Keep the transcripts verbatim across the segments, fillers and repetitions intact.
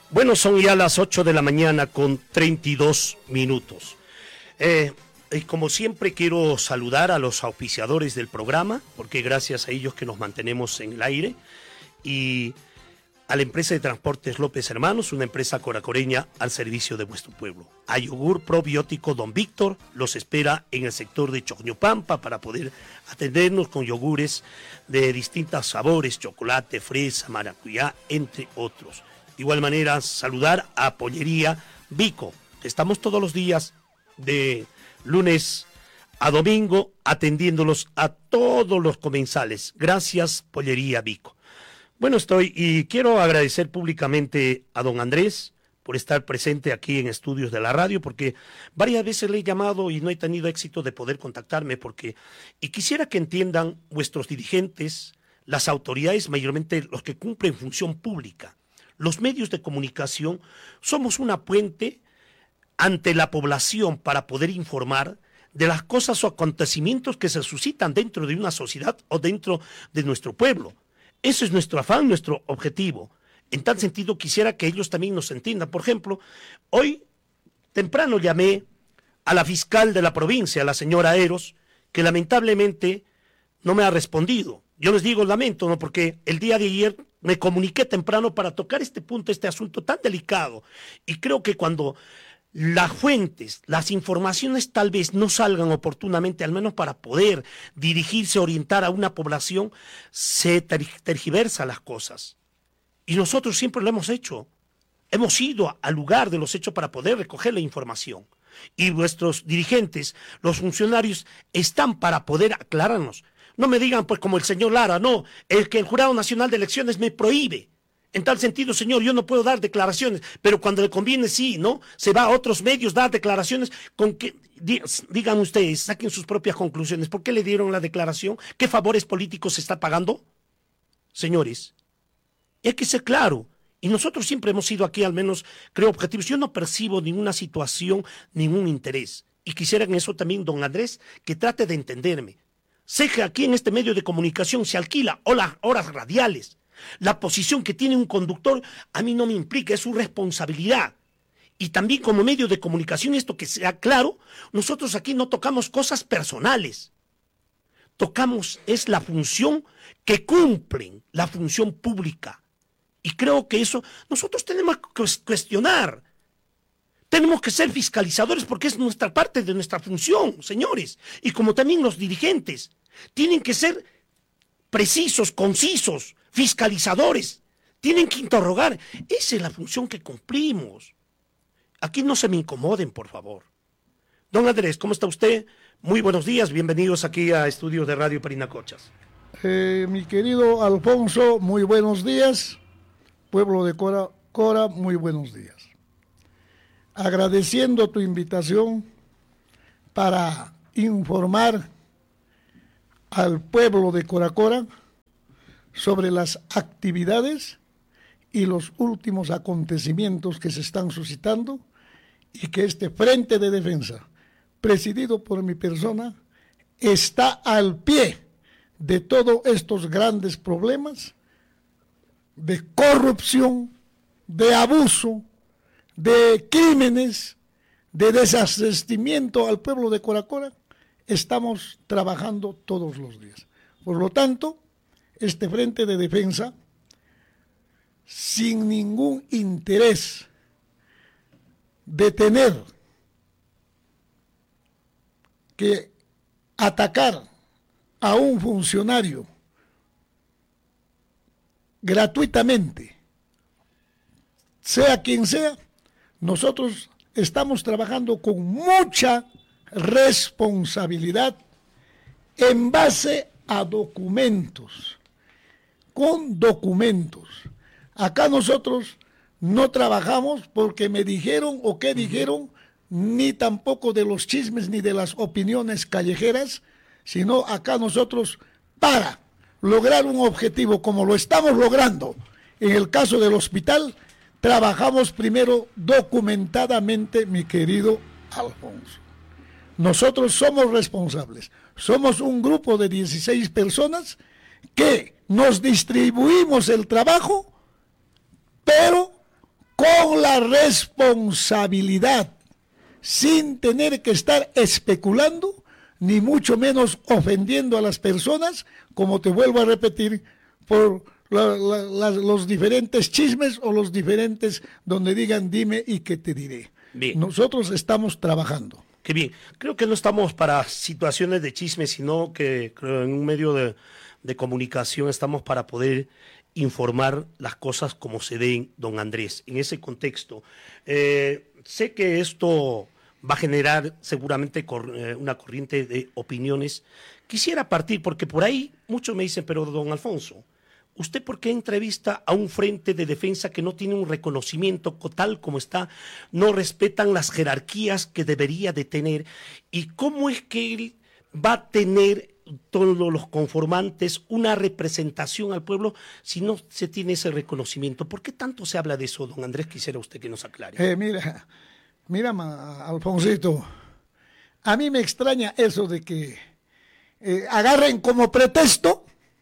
Bueno, son ya las ocho de la mañana con treinta y dos minutos. Eh, y como siempre quiero saludar a los auspiciadores del programa, porque gracias a ellos que nos mantenemos en el aire, y a la empresa de transportes López Hermanos, una empresa coracoreña al servicio de vuestro pueblo. A Yogur Probiótico Don Víctor los espera en el sector de Chocñopampa para poder atendernos con yogures de distintos sabores, chocolate, fresa, maracuyá, entre otros. De igual manera, saludar a Pollería Vico. Estamos todos los días de lunes a domingo atendiéndolos a todos los comensales. Gracias, Pollería Vico. Bueno, estoy y quiero agradecer públicamente a don Andrés por estar presente aquí en estudios de la radio, porque varias veces le he llamado y no he tenido éxito de poder contactarme, porque y quisiera que entiendan vuestros dirigentes, las autoridades, mayormente los que cumplen función pública. Los medios de comunicación somos una puente ante la población para poder informar de las cosas o acontecimientos que se suscitan dentro de una sociedad o dentro de nuestro pueblo. Ese es nuestro afán, nuestro objetivo. En tal sentido, quisiera que ellos también nos entiendan. Por ejemplo, hoy temprano llamé a la fiscal de la provincia, la señora Eros, que lamentablemente no me ha respondido. Yo les digo lamento, ¿no? Porque el día de ayer me comuniqué temprano para tocar este punto, este asunto tan delicado. Y creo que cuando las fuentes, las informaciones tal vez no salgan oportunamente, al menos para poder dirigirse, orientar a una población, se ter- tergiversa las cosas. Y nosotros siempre lo hemos hecho. Hemos ido al lugar de los hechos para poder recoger la información. Y nuestros dirigentes, los funcionarios, están para poder aclararnos. No me digan, pues, como el señor Lara, no, el que el Jurado Nacional de Elecciones me prohíbe. En tal sentido, señor, yo no puedo dar declaraciones, pero cuando le conviene, sí, ¿no? Se va a otros medios, dar declaraciones con que, digan ustedes, saquen sus propias conclusiones. ¿Por qué le dieron la declaración? ¿Qué favores políticos se está pagando? Señores, hay que ser claro. Y nosotros siempre hemos sido aquí, al menos, creo, objetivos. Yo no percibo ninguna situación, ningún interés. Y quisiera en eso también, don Andrés, que trate de entenderme. Sé que aquí en este medio de comunicación se alquila horas radiales. La posición que tiene un conductor a mí no me implica, es su responsabilidad. Y también como medio de comunicación, esto que sea claro, nosotros aquí no tocamos cosas personales. Tocamos es la función que cumplen, la función pública. Y creo que eso nosotros tenemos que cuestionar. Tenemos que ser fiscalizadores porque es nuestra parte de nuestra función, señores. Y como también los dirigentes tienen que ser precisos, concisos, fiscalizadores, tienen que interrogar. Esa es la función que cumplimos. Aquí no se me incomoden, por favor. Don Andrés, ¿cómo está usted? Muy buenos días, bienvenidos aquí a Estudios de Radio Parinacochas. Eh, mi querido Alfonso, muy buenos días. Pueblo de Cora, Cora, muy buenos días. Agradeciendo tu invitación para informar al pueblo de Cora Cora sobre las actividades y los últimos acontecimientos que se están suscitando y que este Frente de Defensa, presidido por mi persona, está al pie de todos estos grandes problemas de corrupción, de abuso, de crímenes, de desabastecimiento al pueblo de Cora Cora. Estamos trabajando todos los días. Por lo tanto, este Frente de Defensa, sin ningún interés de tener que atacar a un funcionario gratuitamente, sea quien sea, nosotros estamos trabajando con mucha responsabilidad en base a documentos, con documentos. Acá nosotros no trabajamos porque me dijeron o qué dijeron, ni tampoco de los chismes ni de las opiniones callejeras, sino acá nosotros para lograr un objetivo como lo estamos logrando en el caso del hospital, trabajamos primero documentadamente, mi querido Alfonso. Nosotros somos responsables, somos un grupo de dieciséis personas que nos distribuimos el trabajo, pero con una responsabilidad sin tener que estar especulando, ni mucho menos ofendiendo a las personas, como te vuelvo a repetir, por la, la, la, los diferentes chismes o los diferentes donde digan dime y que te diré. Bien. Nosotros estamos trabajando. Qué bien. Creo que no estamos para situaciones de chisme, sino que creo en un medio de, de comunicación estamos para poder informar las cosas como se den, don Andrés. En ese contexto, eh, sé que esto va a generar seguramente cor, eh, una corriente de opiniones. Quisiera partir, porque por ahí muchos me dicen, pero don Alfonso, ¿usted por qué entrevista a un frente de defensa que no tiene un reconocimiento tal como está? No respetan las jerarquías que debería de tener. ¿Y cómo es que él va a tener todos los conformantes una representación al pueblo si no se tiene ese reconocimiento? ¿Por qué tanto se habla de eso, don Andrés? Quisiera usted que nos aclare. Eh, mira, mira, Alfonsito, a mí me extraña eso de que eh, agarren como pretexto,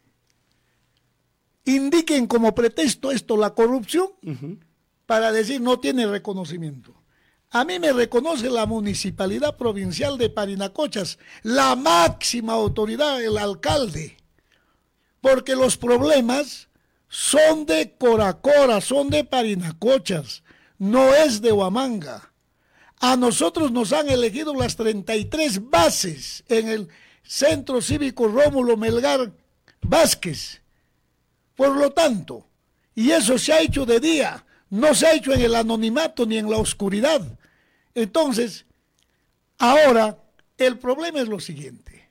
indiquen como pretexto esto, la corrupción, uh-huh, para decir no tiene reconocimiento. A mí me reconoce la Municipalidad Provincial de Parinacochas, la máxima autoridad, el alcalde, porque los problemas son de Coracora, son de Parinacochas, no es de Huamanga. A nosotros nos han elegido las treinta y tres bases en el Centro Cívico Rómulo Melgar Vázquez. Por lo tanto, y eso se ha hecho de día, no se ha hecho en el anonimato ni en la oscuridad. Entonces, ahora el problema es lo siguiente.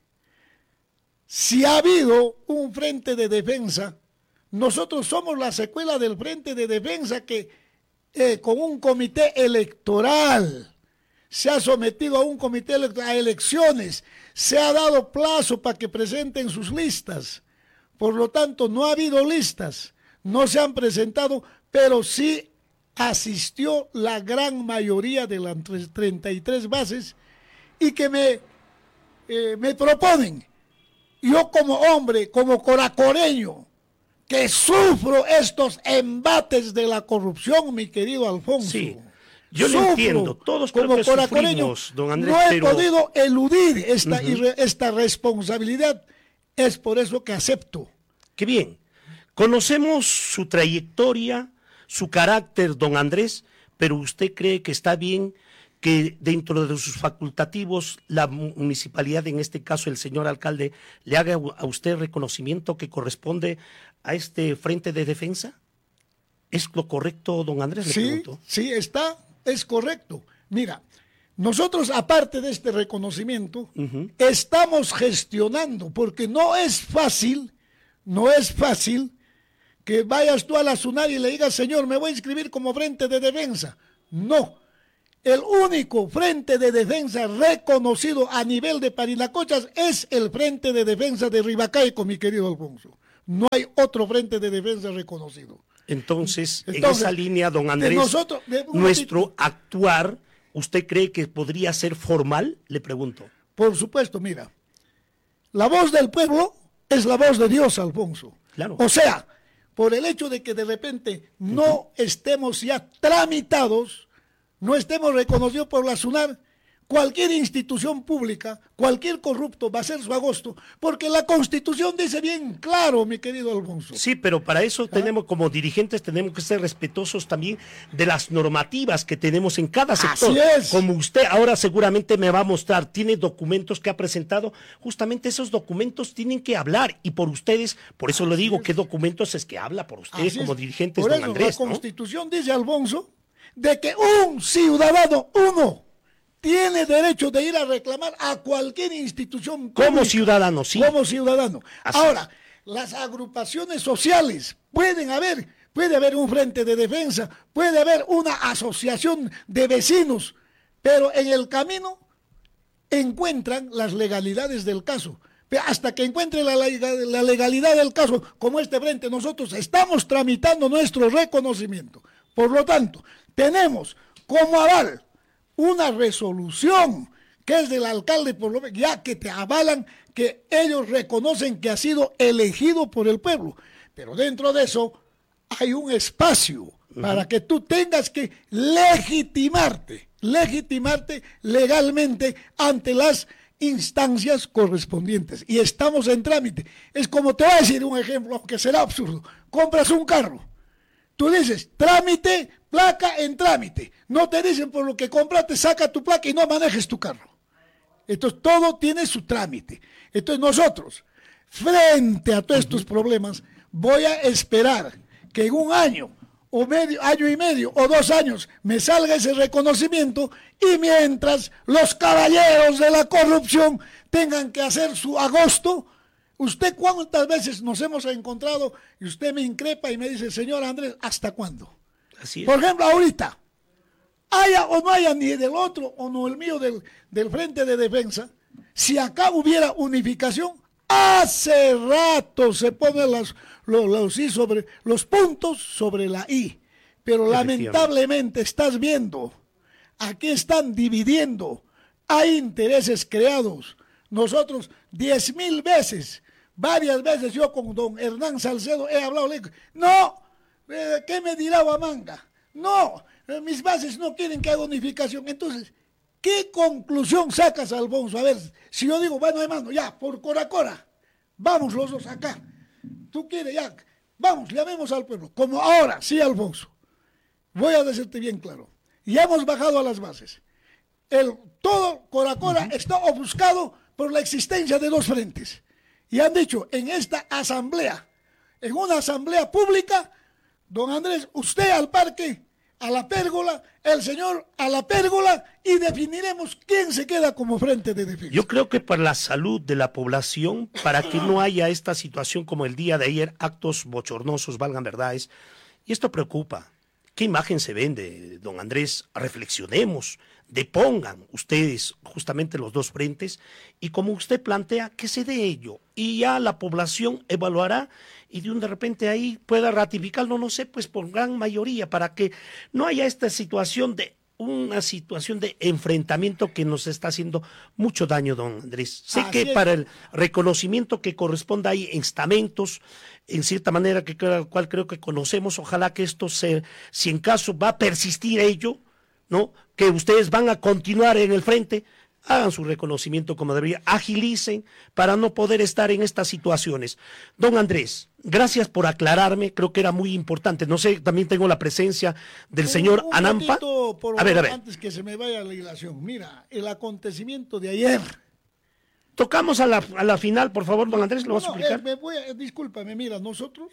Si ha habido un frente de defensa, nosotros somos la secuela del frente de defensa que eh, con un comité electoral se ha sometido a un comité electoral, a elecciones, se ha dado plazo para que presenten sus listas. Por lo tanto, no ha habido listas, no se han presentado, pero sí asistió la gran mayoría de las treinta y tres bases y que me, eh, me proponen, yo como hombre, como coracoreño, que sufro estos embates de la corrupción, mi querido Alfonso. Sí, yo lo entiendo, todos creo como que coracoreño, sufrimos, don Andrés, no he pero... podido eludir esta, uh-huh. irre, esta responsabilidad. Es por eso que acepto. Qué bien. Conocemos su trayectoria, su carácter, don Andrés, pero ¿usted cree que está bien que dentro de sus facultativos la municipalidad, en este caso el señor alcalde, le haga a usted reconocimiento que corresponde a este frente de defensa? ¿Es lo correcto, don Andrés? Le sí, pregunto. Sí, está, es correcto. Mira, nosotros, aparte de este reconocimiento, uh-huh, estamos gestionando, porque no es fácil, no es fácil que vayas tú a la SUNAR y le digas, señor, me voy a inscribir como frente de defensa. No, el único frente de defensa reconocido a nivel de Parinacochas es el frente de defensa de Ribacaico, mi querido Alfonso. No hay otro frente de defensa reconocido. Entonces, Entonces en esa línea, don Andrés, de nosotros, de nuestro actuar, ¿usted cree que podría ser formal? Le pregunto. Por supuesto, mira, la voz del pueblo es la voz de Dios, Alfonso. Claro. O sea, por el hecho de que de repente no uh-huh. estemos ya tramitados, no estemos reconocidos por la SUNAR, cualquier institución pública, cualquier corrupto va a ser su agosto, porque la Constitución dice bien claro, mi querido Alfonso. Sí, pero para eso ¿Ah? tenemos, como dirigentes, tenemos que ser respetuosos también de las normativas que tenemos en cada sector. Así es. Como usted ahora seguramente me va a mostrar, tiene documentos que ha presentado, justamente esos documentos tienen que hablar, y por ustedes, por eso Así le digo, es. ¿qué documentos es que habla por ustedes Así como es. dirigentes, por don eso, Andrés? La ¿no? Constitución dice, Alfonso, de que un ciudadano, uno, tiene derecho de ir a reclamar a cualquier institución pública. Como ciudadano, sí. Como ciudadano. Así Ahora, es. Las agrupaciones sociales pueden haber, puede haber un frente de defensa, puede haber una asociación de vecinos, pero en el camino encuentran las legalidades del caso. Hasta que encuentre la, la legalidad del caso, como este frente, nosotros estamos tramitando nuestro reconocimiento. Por lo tanto, tenemos como aval una resolución que es del alcalde, por lo menos, ya que te avalan que ellos reconocen que ha sido elegido por el pueblo. Pero dentro de eso hay un espacio uh-huh. para que tú tengas que legitimarte, legitimarte legalmente ante las instancias correspondientes. Y estamos en trámite. Es como te voy a decir un ejemplo, aunque será absurdo. Compras un carro. Tú dices, trámite, placa en trámite. No te dicen por lo que compraste, saca tu placa y no manejes tu carro. Entonces todo tiene su trámite. Entonces nosotros, frente a todos estos problemas, voy a esperar que en un año o medio, año y medio o dos años me salga ese reconocimiento, y mientras los caballeros de la corrupción tengan que hacer su agosto. ¿Usted cuántas veces nos hemos encontrado y usted me increpa y me dice, señor Andrés, ¿hasta cuándo? Así es. Por ejemplo, ahorita, haya o no haya ni del otro o no el mío del, del Frente de Defensa, si acá hubiera unificación, hace rato se ponen las, los, los, I sobre, los puntos sobre la I. Pero lamentablemente estás viendo, aquí están dividiendo, hay intereses creados. Nosotros diez mil veces, varias veces yo con don Hernán Salcedo he hablado, le digo, no, eh, ¿qué me dirá Huamanga? No, eh, mis bases no quieren que haga unificación. Entonces, ¿qué conclusión sacas, Alfonso? A ver, si yo digo, bueno, hermano, ya, por Cora Cora, vamos los dos acá. Tú quieres, ya, vamos, llamemos al pueblo. Como ahora, sí, Alfonso, voy a decirte bien claro, ya hemos bajado a las bases. El, todo Cora Cora uh-huh. está ofuscado por la existencia de dos frentes. Y han dicho, en esta asamblea, en una asamblea pública, don Andrés, usted al parque, a la pérgola, el señor a la pérgola, y definiremos quién se queda como frente de defensa. Yo creo que para la salud de la población, para que no haya esta situación como el día de ayer, actos bochornosos, valgan verdades, y esto preocupa. ¿Qué imagen se vende, don Andrés? Reflexionemos, depongan ustedes justamente los dos frentes y como usted plantea, que se dé ello y ya la población evaluará y de un de repente ahí pueda ratificarlo, no sé, pues por gran mayoría, para que no haya esta situación de una situación de enfrentamiento que nos está haciendo mucho daño, don Andrés. Sé Así que es. Para el reconocimiento que corresponda hay estamentos, en cierta manera, que cual creo que conocemos, ojalá que esto se, si en caso va a persistir ello, ¿no? Que ustedes van a continuar en el frente, hagan su reconocimiento como debería, agilicen para no poder estar en estas situaciones. Don Andrés, gracias por aclararme, creo que era muy importante. No sé, también tengo la presencia del un, señor un Anampa. Por a ver, a ver. Antes que se me vaya la ilación, mira, el acontecimiento de ayer. Tocamos a la, a la final, por favor, don Andrés, ¿lo no, vas a explicar? Eh, me voy a, discúlpame, mira, nosotros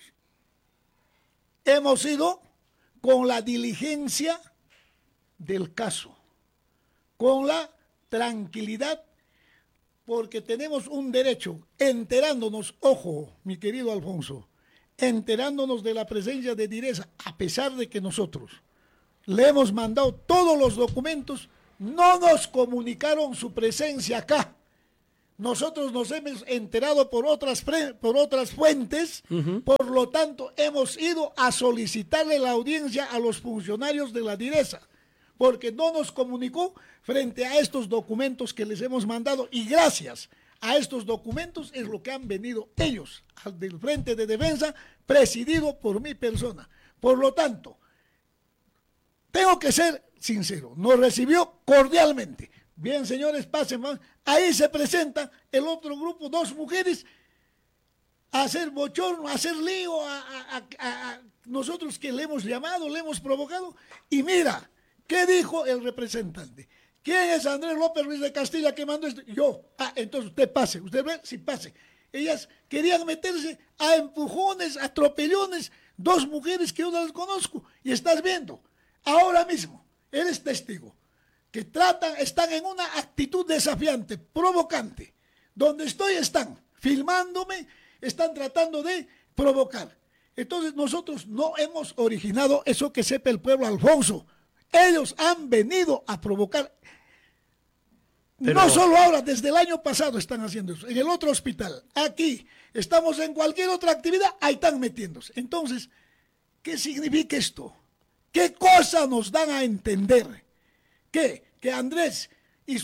hemos ido con la diligencia del caso, con la tranquilidad, porque tenemos un derecho, enterándonos, ojo, mi querido Alfonso, enterándonos de la presencia de Direza, a pesar de que nosotros le hemos mandado todos los documentos, no nos comunicaron su presencia acá. Nosotros nos hemos enterado por otras, por otras fuentes, uh-huh. por lo tanto hemos ido a solicitarle la audiencia a los funcionarios de la Direza, porque no nos comunicó frente a estos documentos que les hemos mandado, y gracias a estos documentos es lo que han venido ellos al del Frente de Defensa, presidido por mi persona. Por lo tanto, tengo que ser sincero, nos recibió cordialmente. Bien, señores, pasen más. Ahí se presenta el otro grupo, dos mujeres, a hacer bochorno, a hacer lío, a, a, a, a nosotros que le hemos llamado, le hemos provocado, y mira, ¿qué dijo el representante? ¿Quién es Andrés López Ruiz de Castilla que mandó esto? Yo. Ah, entonces usted pase. ¿Usted ve? Sí, pase. Ellas querían meterse a empujones, a atropellones, dos mujeres que yo no las conozco. Y estás viendo, ahora mismo, eres testigo, que tratan, están en una actitud desafiante, provocante. Donde estoy están filmándome, están tratando de provocar. Entonces nosotros no hemos originado eso, que sepa el pueblo, Alfonso. Ellos han venido a provocar. Pero no solo ahora, desde el año pasado están haciendo eso. En el otro hospital, aquí, estamos en cualquier otra actividad, ahí están metiéndose. Entonces, ¿qué significa esto? ¿Qué cosa nos dan a entender? ¿Qué? Que Andrés y su,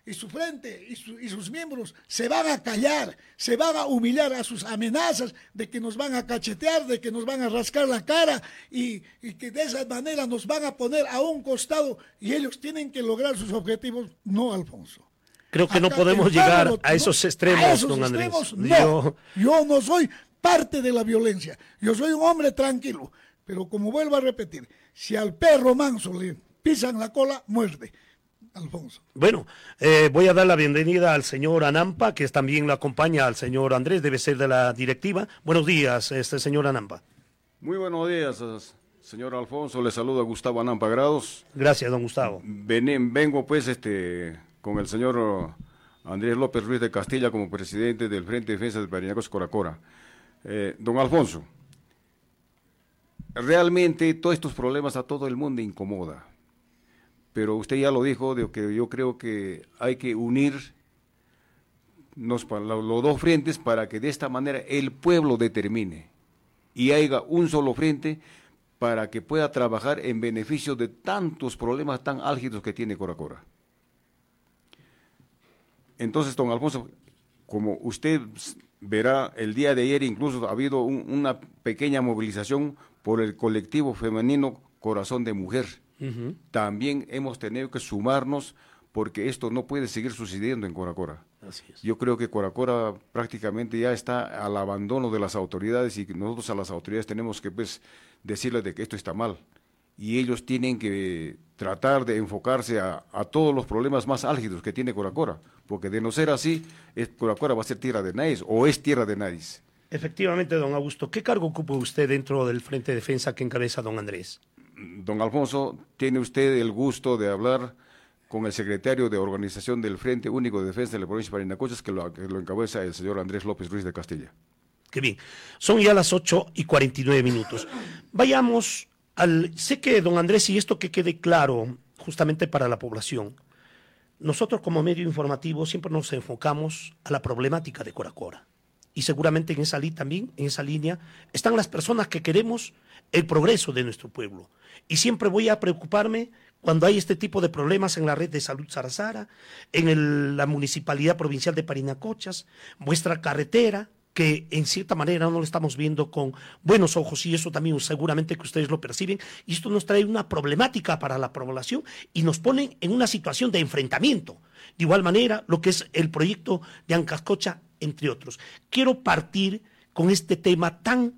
y su frente y, su, y sus miembros se van a callar, se van a humillar a sus amenazas de que nos van a cachetear, de que nos van a rascar la cara y, y que de esa manera nos van a poner a un costado y ellos tienen que lograr sus objetivos. No, Alfonso. Creo que no Acá podemos llegar no, a esos extremos, a esos don Andrés. Extremos, no. Yo... Yo no soy parte de la violencia. Yo soy un hombre tranquilo. Pero como vuelvo a repetir, si al perro manso le pisan la cola, muerde. Alfonso. Bueno, eh, voy a dar la bienvenida al señor Anampa, que también lo acompaña al señor Andrés, debe ser de la directiva. Buenos días, este señor Anampa. Muy buenos días, señor Alfonso. Le saluda Gustavo Anampa Grados. Gracias, don Gustavo. Ven, vengo pues este con el señor Andrés López Ruiz de Castilla como presidente del Frente de Defensa de Parinacos Coracora. Eh, don Alfonso, realmente todos estos problemas a todo el mundo incomoda. Pero usted ya lo dijo, de que yo creo que hay que unir los, los dos frentes para que de esta manera el pueblo determine y haya un solo frente para que pueda trabajar en beneficio de tantos problemas tan álgidos que tiene Coracora. Entonces, don Alfonso, como usted verá, el día de ayer incluso ha habido un, una pequeña movilización por el colectivo femenino Corazón de Mujer. Uh-huh. También hemos tenido que sumarnos porque esto no puede seguir sucediendo en Coracora. Así es. Yo creo que Coracora prácticamente ya está al abandono de las autoridades y nosotros a las autoridades tenemos que pues decirles de que esto está mal y ellos tienen que tratar de enfocarse a, a todos los problemas más álgidos que tiene Coracora, porque de no ser así, es, Coracora va a ser tierra de nadie o es tierra de nadie. Efectivamente, don Augusto, ¿qué cargo ocupa usted dentro del Frente de Defensa que encabeza don Andrés? Don Alfonso, tiene usted el gusto de hablar con el secretario de organización del Frente Único de Defensa de la provincia de Parinacosas, que lo, que lo encabeza el señor Andrés López Ruiz de Castilla. Qué bien. Son ya las ocho y cuarenta y nueve minutos. Vayamos al... Sé que, don Andrés, y esto que quede claro justamente para la población, nosotros como medio informativo siempre nos enfocamos a la problemática de Coracora. Y seguramente en esa, li también, en esa línea están las personas que queremos el progreso de nuestro pueblo. Y siempre voy a preocuparme cuando hay este tipo de problemas en la red de salud Sarazara, en el, la municipalidad provincial de Parinacochas, vuestra carretera, que en cierta manera no lo estamos viendo con buenos ojos, y eso también seguramente que ustedes lo perciben, y esto nos trae una problemática para la población y nos pone en una situación de enfrentamiento. De igual manera, lo que es el proyecto de Ancascocha, entre otros. Quiero partir con este tema tan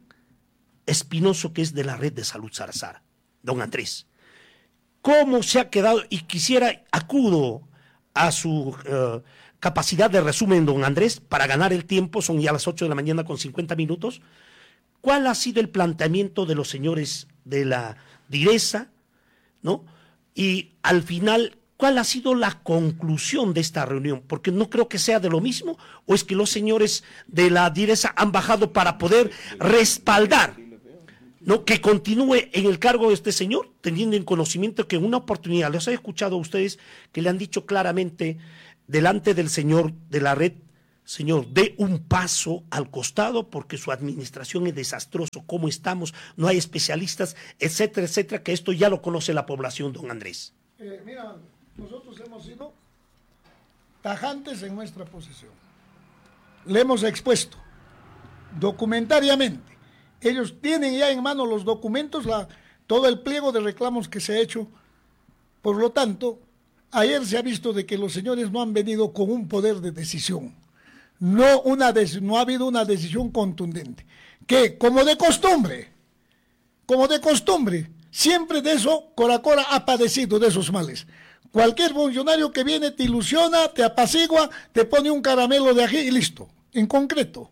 espinoso que es de la red de salud Sarazara. Don Andrés, ¿cómo se ha quedado? Y quisiera, acudo a su uh, capacidad de resumen, don Andrés, para ganar el tiempo, son ya las ocho de la mañana con cincuenta minutos. ¿Cuál ha sido el planteamiento de los señores de la Direza, ¿no? Y al final, ¿cuál ha sido la conclusión de esta reunión? Porque no creo que sea de lo mismo, o es que los señores de la Direza han bajado para poder respaldar, ¿no?, que continúe en el cargo de este señor, teniendo en conocimiento que en una oportunidad, les he escuchado a ustedes que le han dicho claramente delante del señor de la red: señor, dé un paso al costado porque su administración es desastroso, cómo estamos, no hay especialistas, etcétera, etcétera, que esto ya lo conoce la población, don Andrés. Eh, mira, nosotros hemos sido tajantes en nuestra posición. Le hemos expuesto documentariamente. Ellos tienen ya en mano los documentos, la, todo el pliego de reclamos que se ha hecho. Por lo tanto, ayer se ha visto de que los señores no han venido con un poder de decisión. No, una des, no ha habido una decisión contundente. Que, como de costumbre, como de costumbre, siempre de eso Coracora ha padecido, de esos males. Cualquier funcionario que viene te ilusiona, te apacigua, te pone un caramelo de ají y listo. En concreto,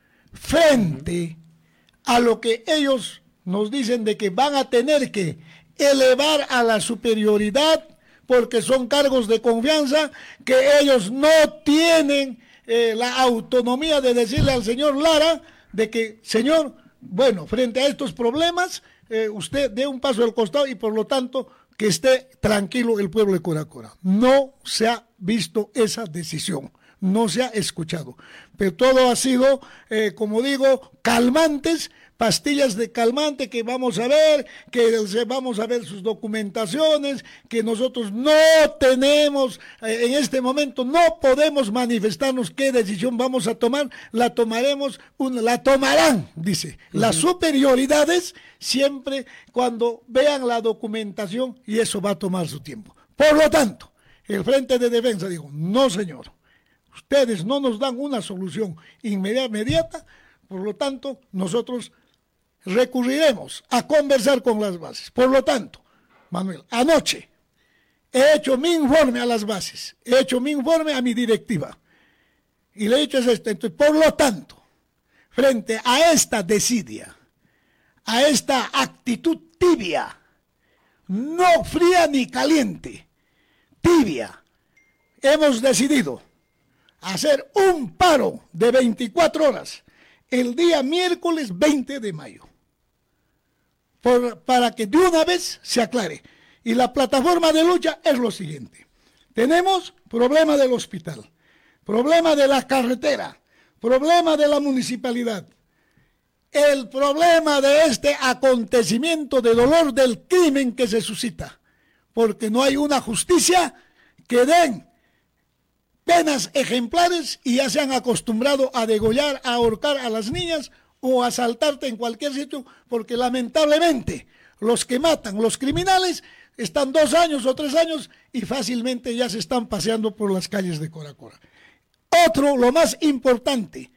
frente a lo que ellos nos dicen de que van a tener que elevar a la superioridad porque son cargos de confianza, que ellos no tienen eh, la autonomía de decirle al señor Lara de que, señor, bueno, frente a estos problemas, eh, usted dé un paso al costado y por lo tanto que esté tranquilo el pueblo de Coracora. No se ha visto esa decisión, no se ha escuchado, pero todo ha sido, eh, como digo, calmantes pastillas de calmante que vamos a ver, que vamos a ver sus documentaciones, que nosotros no tenemos, eh, en este momento no podemos manifestarnos qué decisión vamos a tomar, la tomaremos, una, la tomarán, dice, uh-huh. Las superioridades siempre cuando vean la documentación y eso va a tomar su tiempo. Por lo tanto, el Frente de Defensa dijo, no señor, ustedes no nos dan una solución inmediata, por lo tanto, nosotros recurriremos a conversar con las bases. Por lo tanto, Manuel, anoche he hecho mi informe a las bases, he hecho mi informe a mi directiva, y le he dicho esto. Entonces, por lo tanto, frente a esta desidia, a esta actitud tibia, no fría ni caliente, tibia, hemos decidido hacer un paro de veinticuatro horas el día miércoles veinte de mayo, por, para que de una vez se aclare. Y la plataforma de lucha es lo siguiente. Tenemos problema del hospital, problema de la carretera, problema de la municipalidad, el problema de este acontecimiento de dolor del crimen que se suscita, porque no hay una justicia que den penas ejemplares y ya se han acostumbrado a degollar, a ahorcar a las niñas o a asaltarte en cualquier sitio, porque lamentablemente los que matan, los criminales, están dos años o tres años y fácilmente ya se están paseando por las calles de Cora Cora. Otro, lo más importante,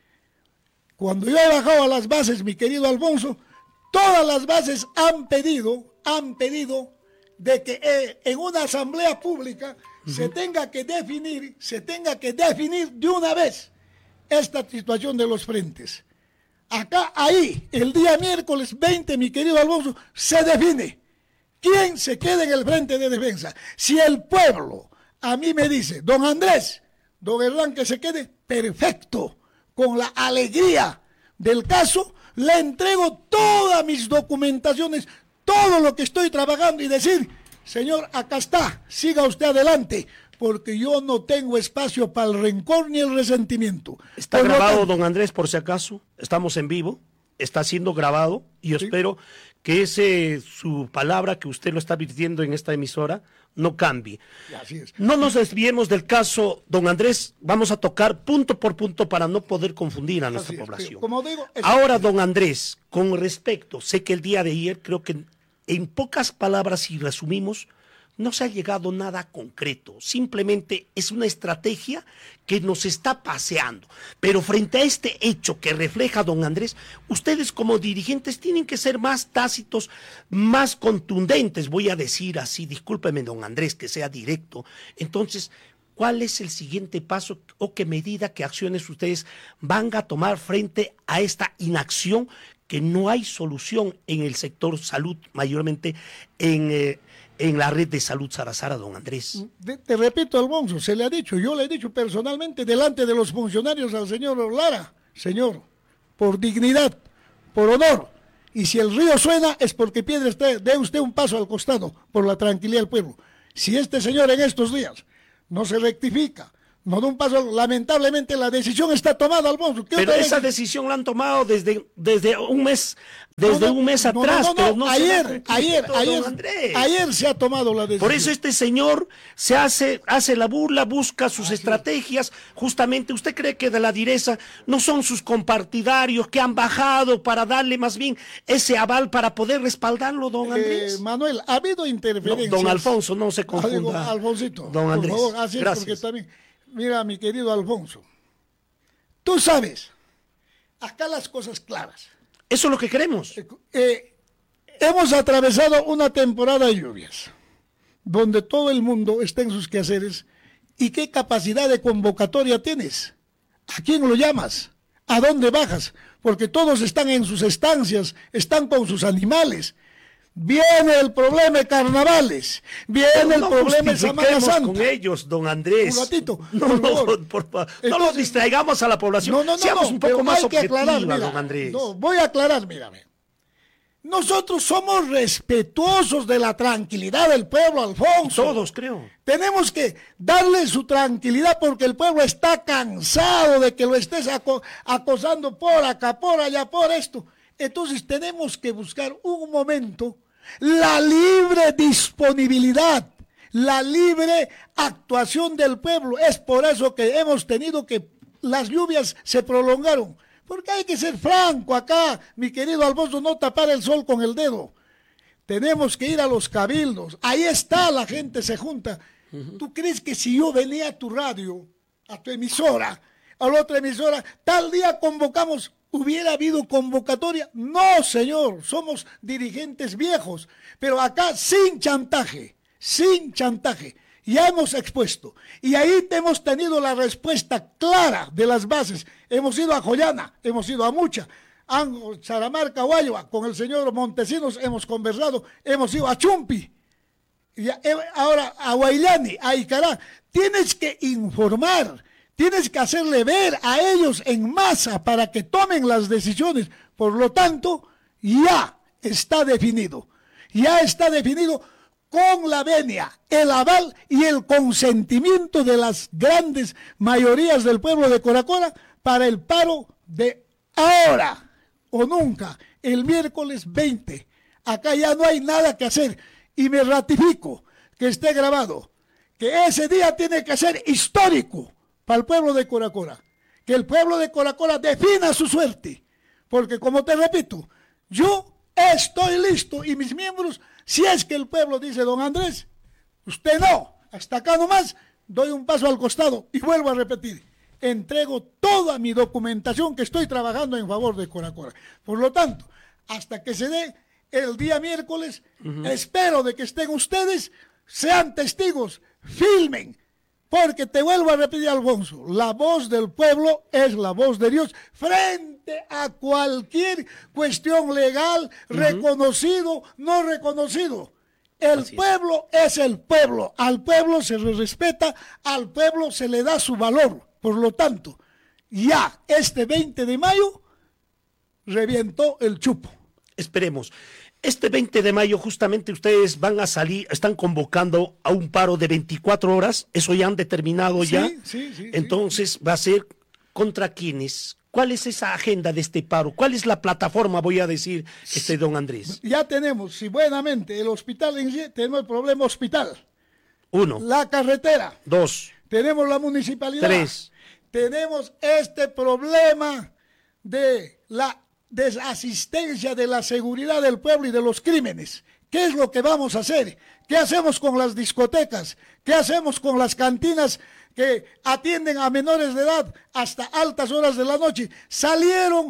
cuando yo he bajado a las bases, mi querido Alfonso, todas las bases han pedido, han pedido de que eh, en una asamblea pública uh-huh. se tenga que definir, se tenga que definir de una vez esta situación de los frentes. Acá, ahí, el día miércoles veinte, mi querido Alfonso, se define quién se queda en el Frente de Defensa. Si el pueblo a mí me dice, don Andrés, don Hernán, que se quede, perfecto, con la alegría del caso, le entrego todas mis documentaciones, todo lo que estoy trabajando y decir, señor, acá está, siga usted adelante, porque yo no tengo espacio para el rencor ni el resentimiento. Está por grabado, tanto, don Andrés, por si acaso, estamos en vivo, está siendo grabado y yo ¿sí? espero que ese su palabra que usted lo está virtiendo en esta emisora no cambie. Así es. No nos desviemos del caso, don Andrés, vamos a tocar punto por punto para no poder confundir a nuestra Así población. Es, como digo, es... Ahora, don Andrés, con respecto, sé que el día de ayer, creo que en pocas palabras, si resumimos, no se ha llegado nada concreto, simplemente es una estrategia que nos está paseando. Pero frente a este hecho que refleja don Andrés, ustedes como dirigentes tienen que ser más tácitos, más contundentes, voy a decir así, discúlpeme don Andrés, que sea directo. Entonces, ¿cuál es el siguiente paso o qué medida, qué acciones ustedes van a tomar frente a esta inacción que no hay solución en el sector salud, mayormente en... Eh, en la red de salud Sarazara, don Andrés? Te, te repito, Alfonso, se le ha dicho, yo le he dicho personalmente delante de los funcionarios al señor Lara, señor, por dignidad, por honor, y si el río suena es porque piedra está, dé usted un paso al costado por la tranquilidad del pueblo. Si este señor en estos días no se rectifica, no da un paso, lamentablemente la decisión está tomada, Alfonso. Pero esa vez? decisión la han tomado desde, desde un mes, desde no, no, un mes no, atrás. No, no, no, pero no ayer, ayer, ayer, ayer se ha tomado la decisión. Por eso este señor se hace, hace la burla, busca sus Así estrategias. Es. Justamente, ¿usted cree que de la direza no son sus compartidarios que han bajado para darle más bien ese aval para poder respaldarlo, don Andrés? Eh, Manuel, ha habido interferencias. No, don Alfonso, no se confunda. Ah, digo, Alfonsito, don Andrés, por favor, así es, gracias. Porque también... Mira, mi querido Alfonso, tú sabes, acá las cosas claras. Eso es lo que queremos. Eh, eh, hemos atravesado una temporada de lluvias, donde todo el mundo está en sus quehaceres. ¿Y qué capacidad de convocatoria tienes? ¿A quién lo llamas? ¿A dónde bajas? Porque todos están en sus estancias, están con sus animales. Viene el problema de carnavales, viene no el problema de Semana Santa. Con ellos, don Andrés. Un ratito, no, por no, favor. Por, por, Entonces, no los distraigamos a la población. No, no, no, Seamos no, un poco más objetivos, mira, don Andrés. No, voy a aclarar, mírame. Nosotros somos respetuosos de la tranquilidad del pueblo, Alfonso. Todos, creo. Tenemos que darle su tranquilidad porque el pueblo está cansado de que lo estés aco- acosando por acá, por allá, por esto. Entonces tenemos que buscar un momento, la libre disponibilidad, la libre actuación del pueblo. Es por eso que hemos tenido que las lluvias se prolongaron. Porque hay que ser franco acá, mi querido Alfonso, no tapar el sol con el dedo. Tenemos que ir a los cabildos. Ahí está, la gente se junta. Uh-huh. ¿Tú crees que si yo venía a tu radio, a tu emisora, a la otra emisora, tal día convocamos, hubiera habido convocatoria? No, señor, somos dirigentes viejos, pero acá sin chantaje, sin chantaje. Ya hemos expuesto, y ahí hemos tenido la respuesta clara de las bases. Hemos ido a Joyana, hemos ido a Mucha, a Saramarca, Guayua, con el señor Montesinos hemos conversado, hemos ido a Chumpi, y ahora a Guaylani, a Icará. Tienes que informar, tienes que hacerle ver a ellos en masa para que tomen las decisiones. Por lo tanto, ya está definido, ya está definido con la venia, el aval y el consentimiento de las grandes mayorías del pueblo de Coracora para el paro de ahora o nunca, el miércoles veinte. Acá ya no hay nada que hacer, y me ratifico que esté grabado, que ese día tiene que ser histórico para el pueblo de Coracora, que el pueblo de Coracora defina su suerte, porque como te repito, yo estoy listo y mis miembros. Si es que el pueblo dice, don Andrés, usted no, hasta acá nomás, doy un paso al costado y vuelvo a repetir, entrego toda mi documentación que estoy trabajando en favor de Coracora. Por lo tanto, hasta que se dé el día miércoles, uh-huh. espero de que estén ustedes, sean testigos, filmen, porque te vuelvo a repetir, Alfonso, la voz del pueblo es la voz de Dios frente a cualquier cuestión legal, uh-huh. reconocido, no reconocido. El Así pueblo es. es el pueblo, al pueblo se le respeta, al pueblo se le da su valor. Por lo tanto, ya este veinte de mayo revientó el chupo. Esperemos. Este veinte de mayo justamente ustedes van a salir, están convocando a un paro de veinticuatro horas, eso ya han determinado sí, ya. Sí, sí, Entonces sí. va a ser contra quiénes. ¿Cuál es esa agenda de este paro? ¿Cuál es la plataforma, voy a decir, este don Andrés? Ya tenemos, si buenamente, el hospital en sí, tenemos el problema hospital. Uno. La carretera. Dos. Tenemos la municipalidad. Tres. Tenemos este problema de la desasistencia de la seguridad del pueblo y de los crímenes. ¿Qué es lo que vamos a hacer? ¿Qué hacemos con las discotecas? ¿Qué hacemos con las cantinas que atienden a menores de edad hasta altas horas de la noche? Salieron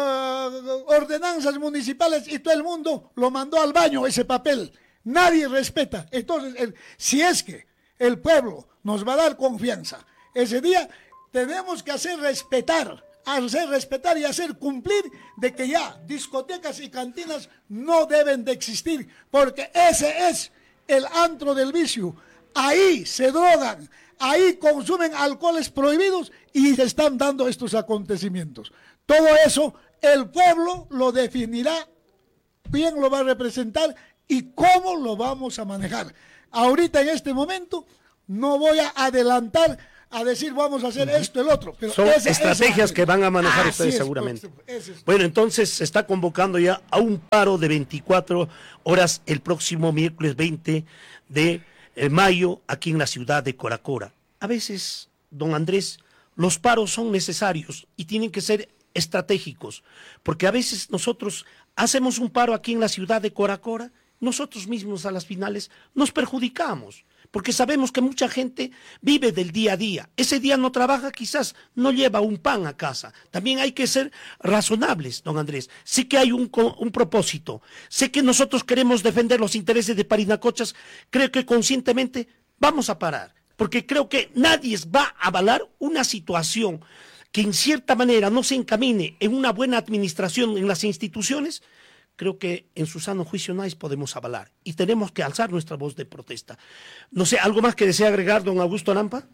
uh, ordenanzas municipales y todo el mundo lo mandó al baño, ese papel. Nadie respeta. Entonces, el, si es que el pueblo nos va a dar confianza, ese día tenemos que hacer respetar hacer respetar y hacer cumplir de que ya discotecas y cantinas no deben de existir, porque ese es el antro del vicio. Ahí se drogan, ahí consumen alcoholes prohibidos y se están dando estos acontecimientos. Todo eso el pueblo lo definirá, quién lo va a representar y cómo lo vamos a manejar. Ahorita en este momento no voy a adelantar a decir vamos a hacer esto, el otro. Pero son esa, estrategias esa, que van a manejar ah, ustedes es, seguramente. es, es. Bueno, entonces se está convocando ya a un paro de veinticuatro horas el próximo miércoles veinte de mayo aquí en la ciudad de Coracora. A veces, don Andrés, los paros son necesarios y tienen que ser estratégicos, porque a veces nosotros hacemos un paro aquí en la ciudad de Coracora, nosotros mismos a las finales nos perjudicamos, porque sabemos que mucha gente vive del día a día. Ese día no trabaja, quizás no lleva un pan a casa. También hay que ser razonables, don Andrés. Sé que hay un, un propósito. Sé que nosotros queremos defender los intereses de Parinacochas. Creo que conscientemente vamos a parar, porque creo que nadie va a avalar una situación que en cierta manera no se encamine en una buena administración en las instituciones. Creo que en su sano juicio nadie podemos avalar y tenemos que alzar nuestra voz de protesta. No sé, ¿algo más que desea agregar, don Augusto Lampa?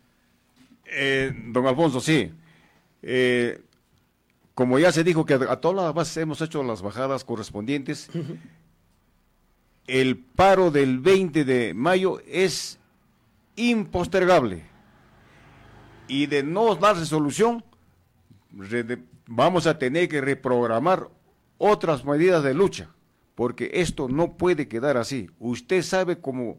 Eh, don Alfonso, sí. Eh, como ya se dijo que a todas las bases hemos hecho las bajadas correspondientes, uh-huh. El paro del veinte de mayo es impostergable y de no darse solución, vamos a tener que reprogramar otras medidas de lucha, porque esto no puede quedar así. Usted sabe como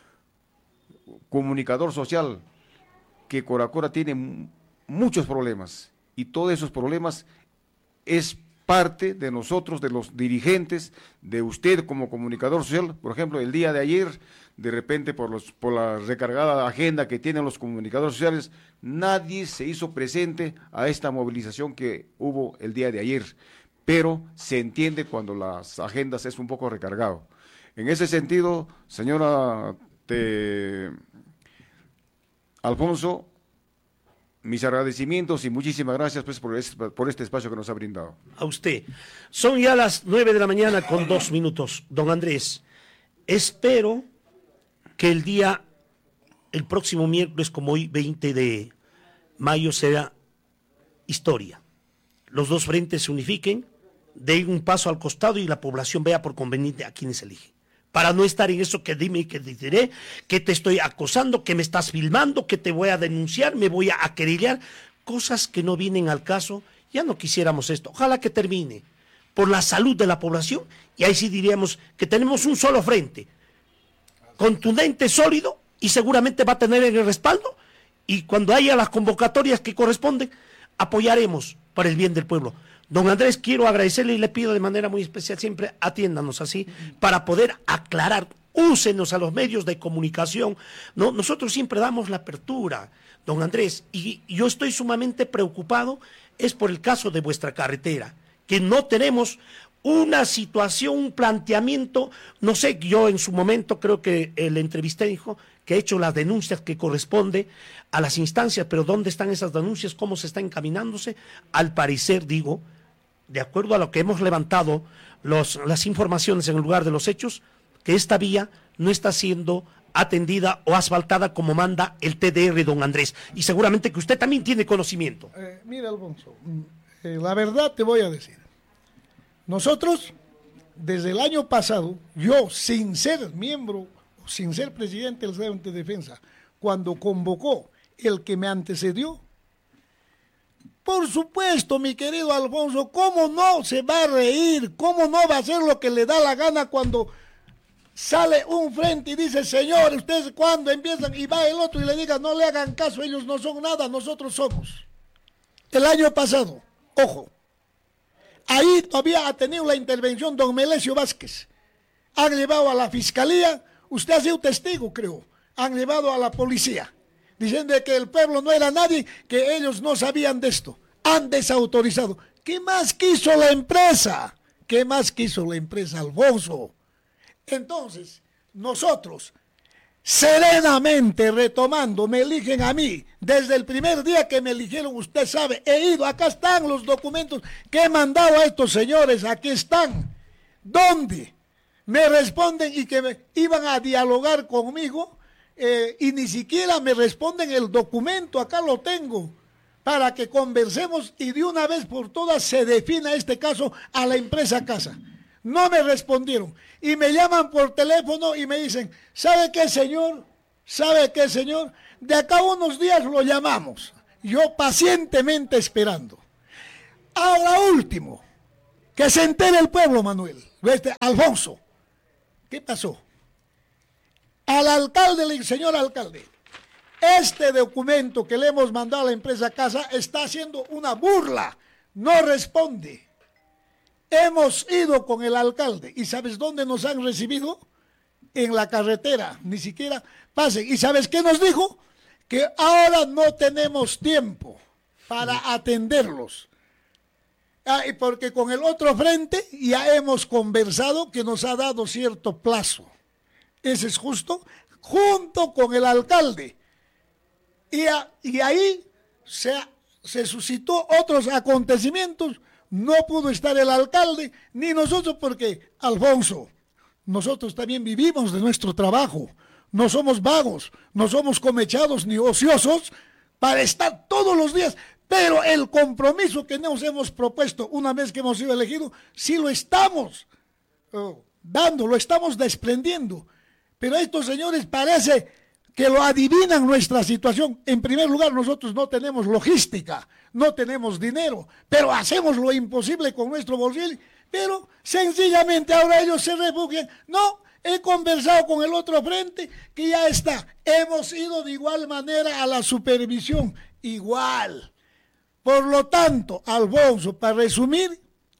comunicador social que Coracora tiene muchos problemas y todos esos problemas es parte de nosotros, de los dirigentes, de usted como comunicador social. Por ejemplo, el día de ayer, de repente por, los, por la recargada agenda que tienen los comunicadores sociales, nadie se hizo presente a esta movilización que hubo el día de ayer, pero se entiende cuando las agendas es un poco recargado. En ese sentido, señora te, Alfonso, mis agradecimientos y muchísimas gracias pues, por, este, por este espacio que nos ha brindado. A usted. Son ya las nueve de la mañana con dos minutos. Don Andrés, espero que el día, el próximo miércoles como hoy, veinte de mayo, sea historia. Los dos frentes se unifiquen, den un paso al costado y la población vea por conveniente a quienes eligen. Para no estar en eso que dime y que te diré, que te estoy acosando, que me estás filmando, que te voy a denunciar, me voy a aquerellar, cosas que no vienen al caso. Ya no quisiéramos esto. Ojalá que termine por la salud de la población y ahí sí diríamos que tenemos un solo frente, contundente, sólido y seguramente va a tener el respaldo y cuando haya las convocatorias que corresponden, apoyaremos para el bien del pueblo. Don Andrés, quiero agradecerle y le pido de manera muy especial, siempre atiéndanos así, para poder aclarar, úsenos a los medios de comunicación, ¿no? Nosotros siempre damos la apertura, don Andrés, y yo estoy sumamente preocupado, es por el caso de vuestra carretera, que no tenemos una situación, un planteamiento, no sé, yo en su momento creo que el entrevisté dijo que ha hecho las denuncias que corresponde a las instancias, pero ¿dónde están esas denuncias? ¿Cómo se está encaminándose? Al parecer, digo, de acuerdo a lo que hemos levantado los, las informaciones en el lugar de los hechos, que esta vía no está siendo atendida o asfaltada como manda el T D R, don Andrés, y seguramente que usted también tiene conocimiento. Eh, mira, Alfonso, eh, la verdad te voy a decir, nosotros, desde el año pasado, yo sin ser miembro, sin ser presidente del Frente de Defensa, cuando convocó el que me antecedió, por supuesto, mi querido Alfonso, ¿cómo no se va a reír? ¿Cómo no va a hacer lo que le da la gana cuando sale un frente y dice, señor, ustedes cuando empiezan y va el otro y le diga, no le hagan caso, ellos no son nada, nosotros somos? El año pasado, ojo, ahí todavía ha tenido la intervención don Melesio Vázquez. Han llevado a la fiscalía, usted ha sido testigo, creo, han llevado a la policía, diciendo que el pueblo no era nadie, que ellos no sabían de esto, han desautorizado. ¿Qué más quiso la empresa? ¿Qué más quiso la empresa, Alfonso? Entonces, nosotros, serenamente retomando, me eligen a mí, desde el primer día que me eligieron, usted sabe, he ido, acá están los documentos que he mandado a estos señores, aquí están. ¿Dónde? Me responden y que me iban a dialogar conmigo, eh, y ni siquiera me responden el documento, acá lo tengo, para que conversemos y de una vez por todas se defina este caso a la empresa Casa. No me respondieron y me llaman por teléfono y me dicen, ¿sabe qué, señor? ¿Sabe qué, señor? De acá a unos días lo llamamos. Yo pacientemente esperando. Ahora último, que se entere el pueblo, Manuel, este, Alfonso. ¿Qué pasó? Al alcalde, le digo, señor alcalde, este documento que le hemos mandado a la empresa Casa está haciendo una burla, no responde. Hemos ido con el alcalde y ¿sabes dónde nos han recibido? En la carretera, ni siquiera pasen. ¿Y sabes qué nos dijo? Que ahora no tenemos tiempo para atenderlos. Ah, y porque con el otro frente ya hemos conversado que nos ha dado cierto plazo. Ese es justo, junto con el alcalde. Y, a, y ahí se, se suscitó otros acontecimientos. No pudo estar el alcalde, ni nosotros, porque, Alfonso, nosotros también vivimos de nuestro trabajo. No somos vagos, no somos comechados ni ociosos para estar todos los días. Pero el compromiso que nos hemos propuesto una vez que hemos sido elegidos, sí lo estamos uh, dando, lo estamos desprendiendo. Pero estos señores parece que lo adivinan nuestra situación. En primer lugar, nosotros no tenemos logística, no tenemos dinero, pero hacemos lo imposible con nuestro bolsillo, pero sencillamente ahora ellos se refugian. No, he conversado con el otro frente que ya está. Hemos ido de igual manera a la supervisión, igual. Por lo tanto, Alfonso, para resumir,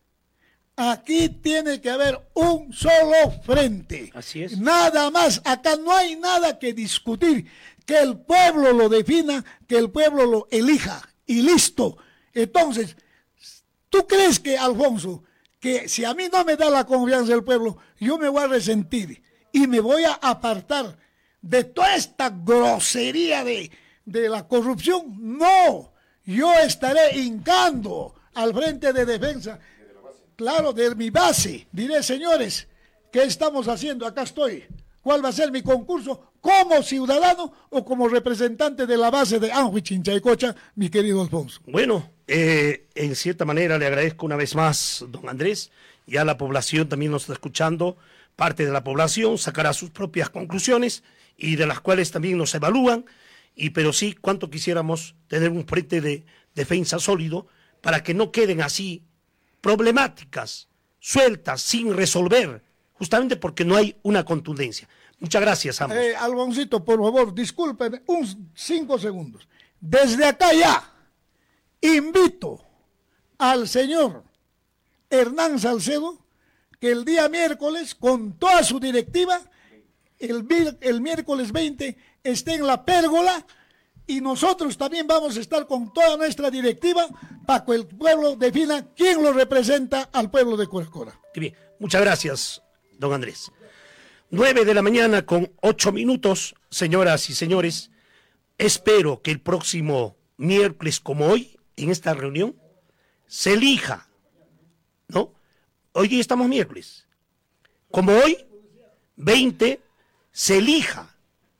aquí tiene que haber un solo frente. Así es. Nada más, acá no hay nada que discutir. Que el pueblo lo defina, que el pueblo lo elija y listo. Entonces, ¿tú crees que, Alfonso, que si a mí no me da la confianza del pueblo, yo me voy a resentir y me voy a apartar de toda esta grosería de, de la corrupción? No, yo estaré hincando al frente de defensa, claro, de mi base. Diré, señores, ¿qué estamos haciendo? Acá estoy. ¿Cuál va a ser mi concurso? ¿Como ciudadano o como representante de la base de Anhui Chinchaycocha, mi querido Alfonso? Bueno, eh, en cierta manera le agradezco una vez más, don Andrés. Ya la población también nos está escuchando. Parte de la población sacará sus propias conclusiones y de las cuales también nos evalúan. Y pero sí, cuánto quisiéramos tener un frente de defensa sólido para que no queden así problemáticas sueltas, sin resolver, justamente porque no hay una contundencia. Muchas gracias, ambos. Eh, Alboncito, por favor, discúlpeme, un cinco segundos. Desde acá ya, invito al señor Hernán Salcedo que el día miércoles, con toda su directiva, el, el miércoles veinte, esté en la pérgola y nosotros también vamos a estar con toda nuestra directiva para que el pueblo defina quién lo representa al pueblo de Coracora. Bien, muchas gracias, don Andrés. Nueve de la mañana con ocho minutos, señoras y señores. Espero que el próximo miércoles, como hoy, en esta reunión, se elija, ¿no? Hoy día estamos miércoles. Como hoy, veinte, se elija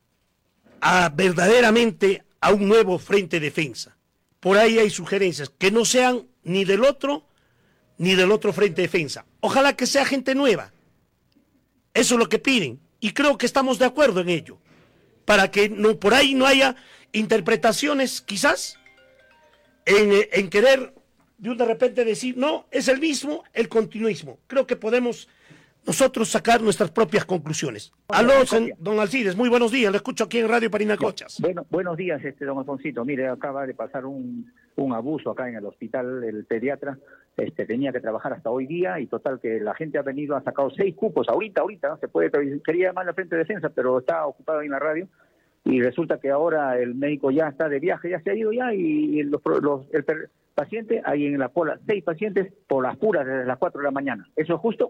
a, verdaderamente a un nuevo frente de defensa. Por ahí hay sugerencias que no sean ni del otro, ni del otro frente de defensa. Ojalá que sea gente nueva. Eso es lo que piden, y creo que estamos de acuerdo en ello, para que no, por ahí no haya interpretaciones, quizás, en, en querer de un de repente decir, no, es el mismo, el continuismo. Creo que podemos nosotros sacar nuestras propias conclusiones. Aló, don Alcides, muy buenos días, lo escucho aquí en Radio Parinacochas. Bueno, buenos días, este don Alfonsito. Mire, acaba de pasar un, un abuso acá en el hospital, el pediatra. Este, tenía que trabajar hasta hoy día y total que la gente ha venido, ha sacado seis cupos, ahorita, ahorita, ¿no? Se puede, quería llamar al frente de defensa, pero está ocupado en la radio y resulta que ahora el médico ya está de viaje, ya se ha ido ya y, y los, los, el paciente, hay en la cola seis pacientes por las puras desde las cuatro de la mañana. ¿Eso es justo?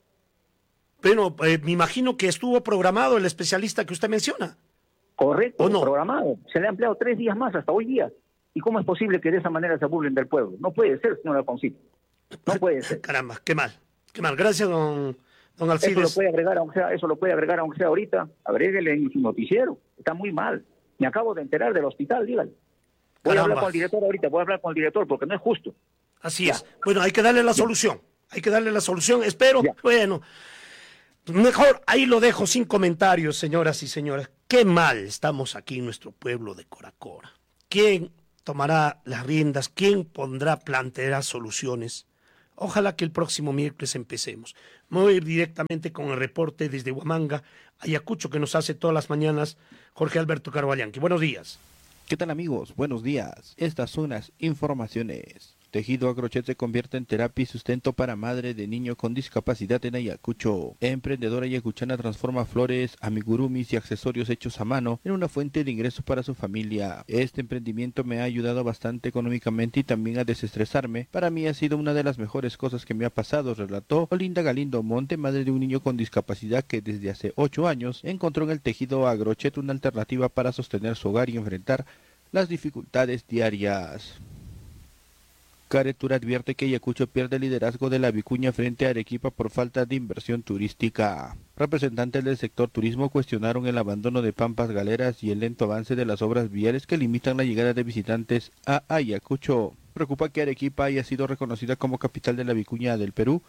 Bueno, eh, me imagino que estuvo programado el especialista que usted menciona. Correcto, ¿O no? Programado. Se le ha empleado tres días más hasta hoy día. ¿Y cómo es posible que de esa manera se burlen del pueblo? No puede ser, señor Alfonsito. No puede ser. Caramba, qué mal, qué mal. Gracias, don, don Alcides. Eso lo puede agregar, aunque sea, eso lo puede agregar, aunque sea ahorita. Agréguele en su noticiero. Está muy mal. Me acabo de enterar del hospital, dígale. Voy Caramba. a hablar con el director ahorita, voy a hablar con el director porque no es justo. Así Ya. es. Bueno, hay que darle la solución. Hay que darle la solución. Espero, Ya. bueno, mejor ahí lo dejo sin comentarios, señoras y señores. Qué mal estamos aquí en nuestro pueblo de Coracora. ¿Quién tomará las riendas? ¿Quién pondrá, planteará soluciones? Ojalá que el próximo miércoles empecemos. Me voy a ir directamente con el reporte desde Huamanga, Ayacucho, que nos hace todas las mañanas Jorge Alberto Carvallanqui. Buenos días. ¿Qué tal, amigos? Buenos días. Estas son las informaciones. Tejido Agrochet se convierte en terapia y sustento para madre de niño con discapacidad en Ayacucho. Emprendedora ayacuchana transforma flores, amigurumis y accesorios hechos a mano en una fuente de ingreso para su familia. Este emprendimiento me ha ayudado bastante económicamente y también a desestresarme. Para mí ha sido una de las mejores cosas que me ha pasado, relató Olinda Galindo Monte, madre de un niño con discapacidad que desde hace ocho años encontró en el tejido Agrochet una alternativa para sostener su hogar y enfrentar las dificultades diarias. Caretura advierte que Ayacucho pierde el liderazgo de la vicuña frente a Arequipa por falta de inversión turística. Representantes del sector turismo cuestionaron el abandono de pampas galeras y el lento avance de las obras viales que limitan la llegada de visitantes a Ayacucho. Preocupa que Arequipa haya sido reconocida como capital de la vicuña del Perú,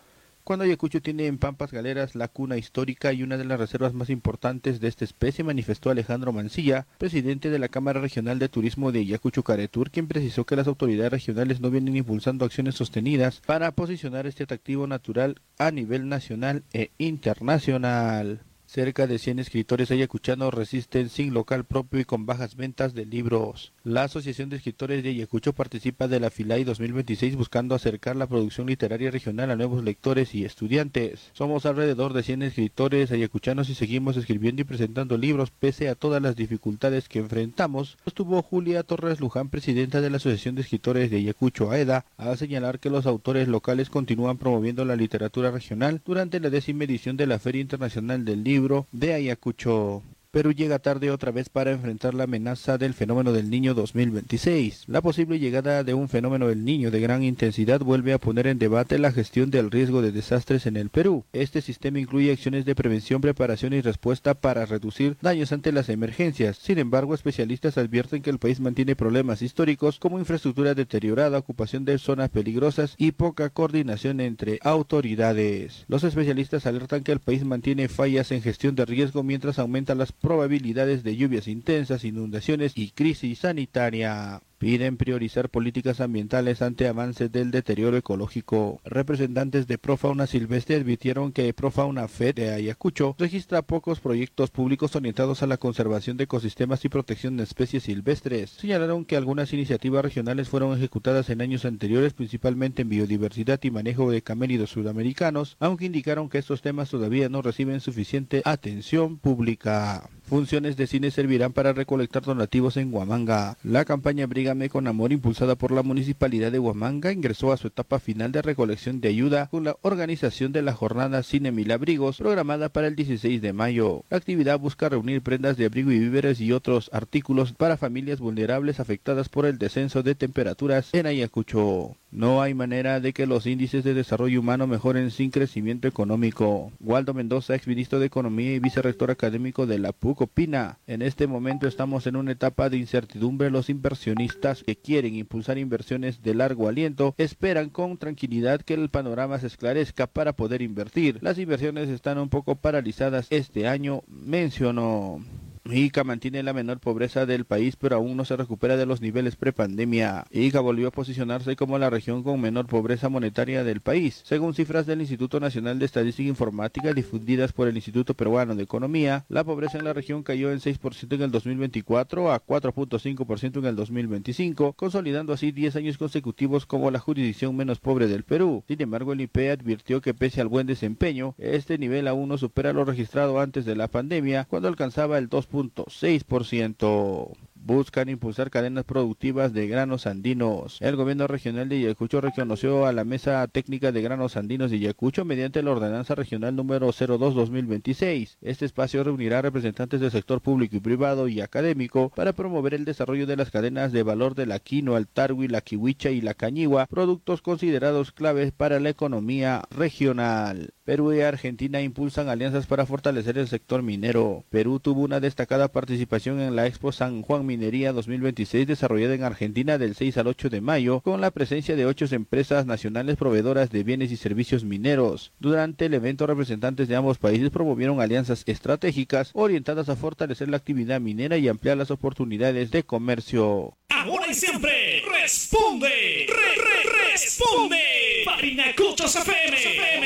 cuando Ayacucho tiene en Pampas Galeras la cuna histórica y una de las reservas más importantes de esta especie, manifestó Alejandro Mancilla, presidente de la Cámara Regional de Turismo de Ayacucho Caretur, quien precisó que las autoridades regionales no vienen impulsando acciones sostenidas para posicionar este atractivo natural a nivel nacional e internacional. Cerca de cien escritores ayacuchanos resisten sin local propio y con bajas ventas de libros. La Asociación de Escritores de Ayacucho participa de la FILAI dos mil veintiséis buscando acercar la producción literaria regional a nuevos lectores y estudiantes. Somos alrededor de cien escritores ayacuchanos y seguimos escribiendo y presentando libros pese a todas las dificultades que enfrentamos, sostuvo Julia Torres Luján, presidenta de la Asociación de Escritores de Ayacucho, AEDA, al señalar que los autores locales continúan promoviendo la literatura regional durante la décima edición de la Feria Internacional del Libro de Ayacucho. Perú llega tarde otra vez para enfrentar la amenaza del fenómeno del Niño dos mil veintiséis. La posible llegada de un fenómeno del Niño de gran intensidad vuelve a poner en debate la gestión del riesgo de desastres en el Perú. Este sistema incluye acciones de prevención, preparación y respuesta para reducir daños ante las emergencias. Sin embargo, especialistas advierten que el país mantiene problemas históricos como infraestructura deteriorada, ocupación de zonas peligrosas y poca coordinación entre autoridades. Los especialistas alertan que el país mantiene fallas en gestión de riesgo mientras aumentan las probabilidades de lluvias intensas, inundaciones y crisis sanitaria. Piden priorizar políticas ambientales ante avances del deterioro ecológico. Representantes de Profauna Silvestre advirtieron que Profauna F E D de Ayacucho registra pocos proyectos públicos orientados a la conservación de ecosistemas y protección de especies silvestres. Señalaron que algunas iniciativas regionales fueron ejecutadas en años anteriores, principalmente en biodiversidad y manejo de camélidos sudamericanos, aunque indicaron que estos temas todavía no reciben suficiente atención pública. Funciones de cine servirán para recolectar donativos en Huamanga. La campaña Brígame con Amor, impulsada por la Municipalidad de Huamanga, ingresó a su etapa final de recolección de ayuda con la organización de la jornada Cine Mil Abrigos, programada para el dieciséis de mayo. La actividad busca reunir prendas de abrigo y víveres y otros artículos para familias vulnerables afectadas por el descenso de temperaturas en Ayacucho. No hay manera de que los índices de desarrollo humano mejoren sin crecimiento económico. Waldo Mendoza, exministro de Economía y vicerrector académico de la P U C, opina: en este momento estamos en una etapa de incertidumbre. Los inversionistas que quieren impulsar inversiones de largo aliento esperan con tranquilidad que el panorama se esclarezca para poder invertir. Las inversiones están un poco paralizadas este año, mencionó. Ica mantiene la menor pobreza del país, pero aún no se recupera de los niveles prepandemia. Ica volvió a posicionarse como la región con menor pobreza monetaria del país. Según cifras del Instituto Nacional de Estadística e Informática difundidas por el Instituto Peruano de Economía, la pobreza en la región cayó en seis por ciento en el dos mil veinticuatro a cuatro punto cinco por ciento en el dos mil veinticinco, consolidando así diez años consecutivos como la jurisdicción menos pobre del Perú. Sin embargo, el I P E advirtió que pese al buen desempeño, este nivel aún no supera lo registrado antes de la pandemia, cuando alcanzaba el dos punto seis por ciento. Buscan impulsar cadenas productivas de granos andinos. El gobierno regional de Ayacucho reconoció a la Mesa Técnica de Granos Andinos de Ayacucho mediante la Ordenanza Regional número cero dos guión dos mil veintiséis. Este espacio reunirá representantes del sector público y privado y académico para promover el desarrollo de las cadenas de valor de la quinoa, el tarwi, la kiwicha y la cañigua, productos considerados claves para la economía regional. Perú y Argentina impulsan alianzas para fortalecer el sector minero. Perú tuvo una destacada participación en la Expo San Juan Minería dos mil veintiséis desarrollada en Argentina del seis al ocho de mayo, con la presencia de ocho empresas nacionales proveedoras de bienes y servicios mineros. Durante el evento, representantes de ambos países promovieron alianzas estratégicas orientadas a fortalecer la actividad minera y ampliar las oportunidades de comercio. Ahora y siempre, responde, re, re, responde, Parinacochos F M.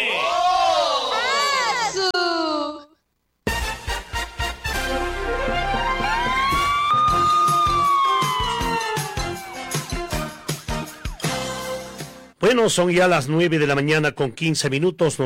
¡Oh! Bueno, son ya las nueve de la mañana con quince minutos.